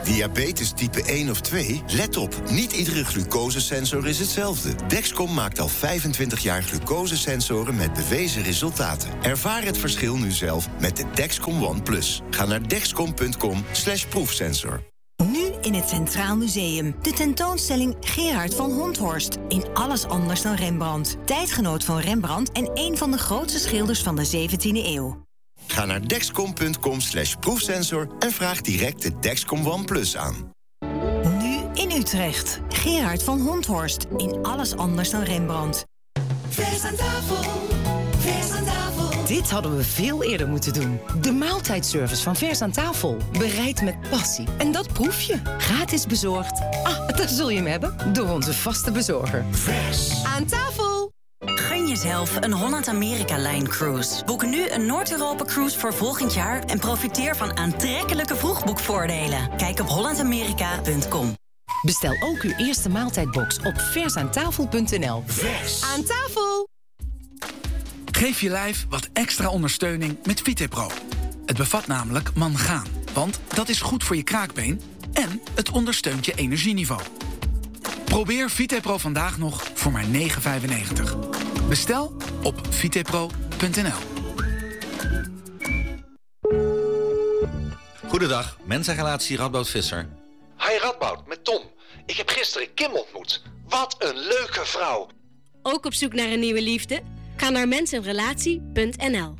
Diabetes type 1 of 2? Let op, niet iedere glucosesensor is hetzelfde. Dexcom maakt al 25 jaar glucosesensoren met bewezen resultaten. Ervaar het verschil nu zelf met de Dexcom One Plus. Ga naar dexcom.com/proefsensor. Nu in het Centraal Museum. De tentoonstelling Gerard van Honthorst. In alles anders dan Rembrandt. Tijdgenoot van Rembrandt en een van de grootste schilders van de 17e eeuw. Ga naar dexcom.com/proefsensor en vraag direct de Dexcom One Plus aan. Nu in Utrecht. Gerard van Honthorst. In alles anders dan Rembrandt. Vers aan tafel. Vers aan tafel. Dit hadden we veel eerder moeten doen. De maaltijdservice van Vers aan tafel. Bereid met passie. En dat proef je. Gratis bezorgd. Daar zul je hem hebben. Door onze vaste bezorger. Vers aan tafel. Gun jezelf een Holland-Amerika-Line-cruise. Boek nu een Noord-Europa-cruise voor volgend jaar... en profiteer van aantrekkelijke vroegboekvoordelen. Kijk op hollandamerika.com. Bestel ook uw eerste maaltijdbox op versaantafel.nl. Vers aan tafel. Geef je lijf wat extra ondersteuning met VitePro. Het bevat namelijk mangaan, want dat is goed voor je kraakbeen... en het ondersteunt je energieniveau. Probeer VitePro vandaag nog voor maar €9,95. Bestel op vitepro.nl. Goedendag, Mensenrelatie Radboud Visser. Hi Radboud, met Tom. Ik heb gisteren Kim ontmoet. Wat een leuke vrouw. Ook op zoek naar een nieuwe liefde? Ga naar mensenrelatie.nl.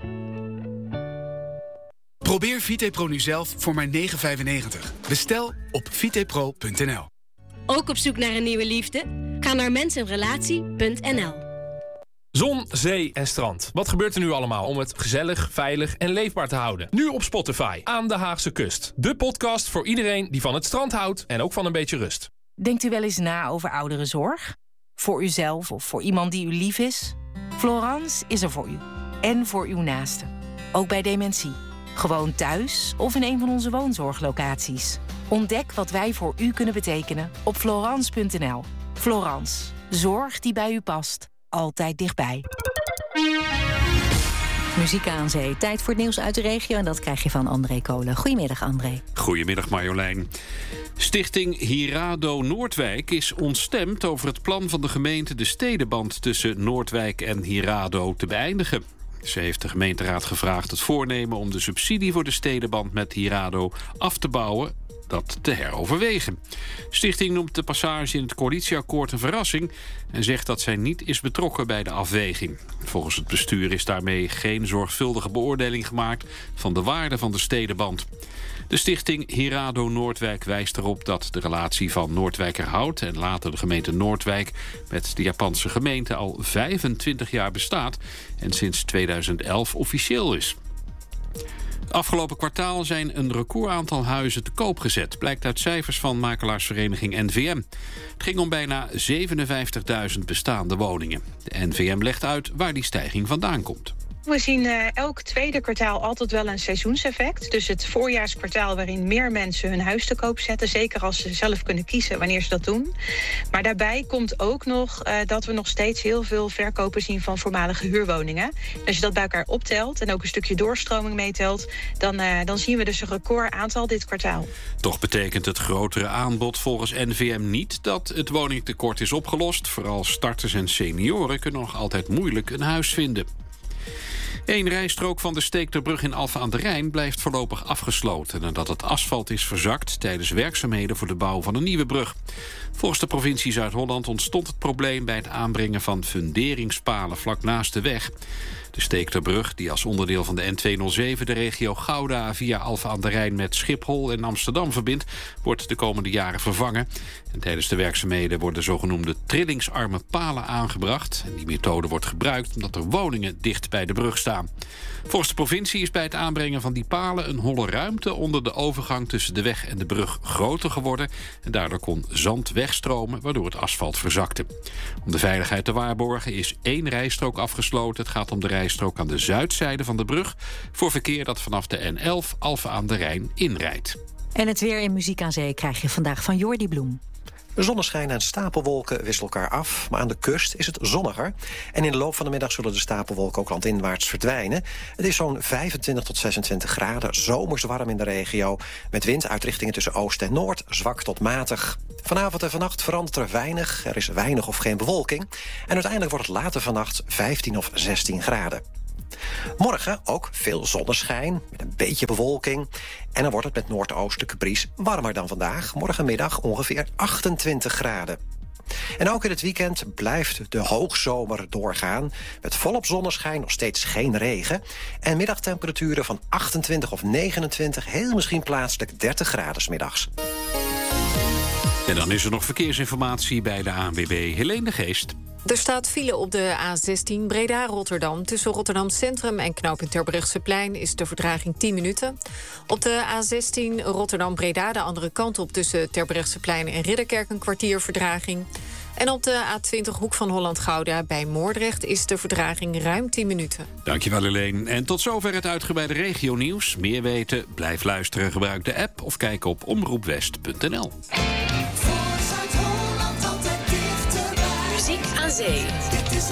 Probeer VitePro nu zelf voor maar €9,95. Bestel op vitepro.nl. Ook op zoek naar een nieuwe liefde? Ga naar mensenrelatie.nl. Zon, zee en strand. Wat gebeurt er nu allemaal om het gezellig, veilig en leefbaar te houden? Nu op Spotify, Aan de Haagse Kust. De podcast voor iedereen die van het strand houdt en ook van een beetje rust. Denkt u wel eens na over ouderenzorg? Voor uzelf of voor iemand die u lief is? Florence is er voor u. En voor uw naasten. Ook bij dementie. Gewoon thuis of in een van onze woonzorglocaties. Ontdek wat wij voor u kunnen betekenen op Florence.nl. Florence. Zorg die bij u past. Altijd dichtbij. Muziek aan zee. Tijd voor het nieuws uit de regio. En dat krijg je van André Kolen. Goedemiddag, André. Goedemiddag, Marjolein. Stichting Hirado Noordwijk is ontstemd over het plan van de gemeente de stedenband tussen Noordwijk en Hirado te beëindigen. Ze heeft de gemeenteraad gevraagd het voornemen om de subsidie voor de stedenband met Hirado af te bouwen, dat te heroverwegen. Stichting noemt de passage in het coalitieakkoord een verrassing en zegt dat zij niet is betrokken bij de afweging. Volgens het bestuur is daarmee geen zorgvuldige beoordeling gemaakt van de waarde van de stedenband. De stichting Hirado Noordwijk wijst erop dat de relatie van Noordwijkerhout en later de gemeente Noordwijk met de Japanse gemeente al 25 jaar bestaat en sinds 2011 officieel is. Afgelopen kwartaal zijn een recordaantal huizen te koop gezet, blijkt uit cijfers van makelaarsvereniging NVM. Het ging om bijna 57.000 bestaande woningen. De NVM legt uit waar die stijging vandaan komt. We zien elk tweede kwartaal altijd wel een seizoenseffect. Dus het voorjaarskwartaal waarin meer mensen hun huis te koop zetten. Zeker als ze zelf kunnen kiezen wanneer ze dat doen. Maar daarbij komt ook nog dat we nog steeds heel veel verkopen zien van voormalige huurwoningen. Als je dat bij elkaar optelt en ook een stukje doorstroming meetelt, dan zien we dus een record aantal dit kwartaal. Toch betekent het grotere aanbod volgens NVM niet dat het woningtekort is opgelost. Vooral starters en senioren kunnen nog altijd moeilijk een huis vinden. Eén rijstrook van de Steekterbrug in Alphen aan den Rijn blijft voorlopig afgesloten nadat het asfalt is verzakt tijdens werkzaamheden voor de bouw van een nieuwe brug. Volgens de provincie Zuid-Holland ontstond het probleem bij het aanbrengen van funderingspalen vlak naast de weg. De Steekterbrug, die als onderdeel van de N207 de regio Gouda via Alphen aan den Rijn met Schiphol en Amsterdam verbindt, wordt de komende jaren vervangen. En tijdens de werkzaamheden worden zogenoemde trillingsarme palen aangebracht. En die methode wordt gebruikt omdat er woningen dicht bij de brug staan. Volgens de provincie is bij het aanbrengen van die palen een holle ruimte onder de overgang tussen de weg en de brug groter geworden. En daardoor kon zand wegstromen, waardoor het asfalt verzakte. Om de veiligheid te waarborgen is 1 rijstrook afgesloten. Het gaat om de rijstrook aan de zuidzijde van de brug voor verkeer dat vanaf de N11 Alphen aan den Rijn inrijdt. En het weer in Muziek aan Zee krijg je vandaag van Jordi Bloem. Zonneschijn en stapelwolken wisselen elkaar af, maar aan de kust is het zonniger. En in de loop van de middag zullen de stapelwolken ook landinwaarts verdwijnen. Het is zo'n 25 tot 26 graden, zomers warm in de regio, met wind uit richtingen tussen oost en noord, zwak tot matig. Vanavond en vannacht verandert er weinig, er is weinig of geen bewolking. En uiteindelijk wordt het later vannacht 15 of 16 graden. Morgen ook veel zonneschijn, met een beetje bewolking. En dan wordt het met noordoostelijke bries warmer dan vandaag. Morgenmiddag ongeveer 28 graden. En ook in het weekend blijft de hoogzomer doorgaan. Met volop zonneschijn, nog steeds geen regen. En middagtemperaturen van 28 of 29, heel misschien plaatselijk 30 graden 's middags. En dan is er nog verkeersinformatie bij de ANWB. Helene de Geest. Er staat file op de A16 Breda-Rotterdam. Tussen Rotterdam Centrum en knooppunt Terbrechtseplein is de vertraging 10 minuten. Op de A16 Rotterdam-Breda de andere kant op tussen Terbrechtseplein en Ridderkerk een kwartier vertraging. En op de A20 Hoek van Holland-Gouda bij Moordrecht is de vertraging ruim 10 minuten. Dankjewel Helene. En tot zover het uitgebreide regionieuws. Meer weten? Blijf luisteren, gebruik de app of kijk op omroepwest.nl. Muziek aan zee.